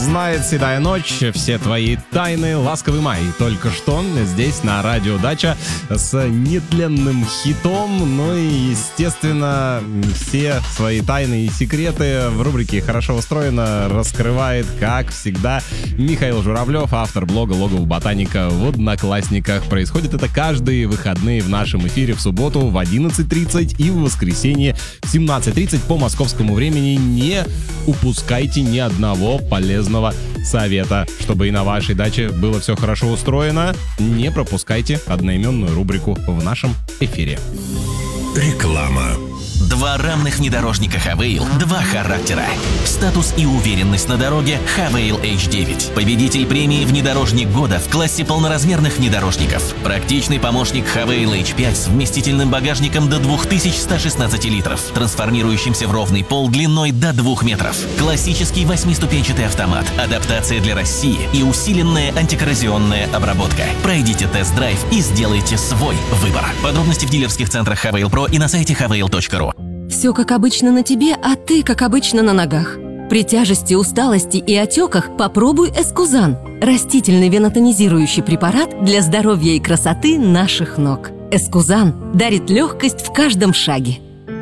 знает седая ночь, все твои тайны, ласковый май. Только что здесь на радио Дача с нетленным хитом. Ну и, естественно, все свои тайны и секреты в рубрике «Хорошо устроено» раскрывает, как всегда, Михаил Журавлев, автор блога «Логово ботаника» в Одноклассниках. Происходит это каждые выходные в нашем эфире в субботу в 11:30 и в воскресенье в 17:30 по московскому времени. Не упускайте ни одного полезного совета. Чтобы и на вашей даче было все хорошо устроено, не пропускайте одноименную рубрику в нашем эфире. Реклама. Два равных внедорожника Хавейл, два характера. Статус и уверенность на дороге Хавейл H9. Победитель премии «Внедорожник года» в классе полноразмерных внедорожников. Практичный помощник Хавейл H5 с вместительным багажником до 2116 литров, трансформирующимся в ровный пол длиной до 2 метров. Классический 8-ступенчатый автомат, адаптация для России и усиленная антикоррозионная обработка. Пройдите тест-драйв и сделайте свой выбор. Подробности в дилерских центрах Хавейл Про и на сайте havail.ru. Все как обычно на тебе, а ты как обычно на ногах. При тяжести, усталости и отеках попробуй Эскузан. Растительный венотонизирующий препарат для здоровья и красоты наших ног. Эскузан дарит легкость в каждом шаге.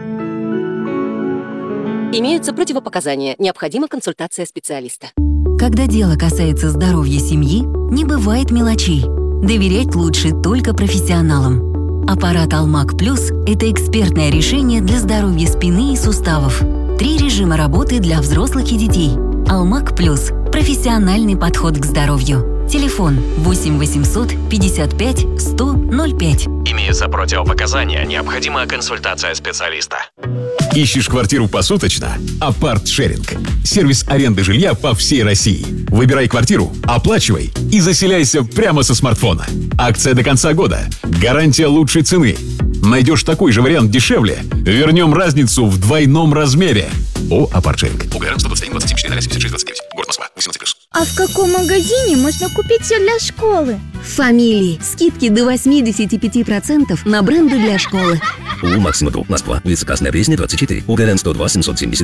Имеются противопоказания. Необходима консультация специалиста. Когда дело касается здоровья семьи, не бывает мелочей. Доверять лучше только профессионалам. Аппарат Алмак Плюс – это экспертное решение для здоровья спины и суставов. 3 режима работы для взрослых и детей. Алмак Плюс – профессиональный подход к здоровью. Телефон 8 800 55 100 05. Имеются противопоказания. Необходима консультация специалиста. Ищешь квартиру посуточно? Апарт-шеринг. Сервис аренды жилья по всей России. Выбирай квартиру, оплачивай и заселяйся прямо со смартфона. Акция до конца года. Гарантия лучшей цены. Найдешь такой же вариант дешевле? Вернем разницу в двойном размере. О, Апарт-шеринг. УГР 121 27 76 29. Город Москва. 18+. А в каком магазине можно купить все для школы? В Фамилии. Скидки до 85% на бренды для школы. УМАКС Москва. Улица Красная Пресня, 24. УГРН 102 770.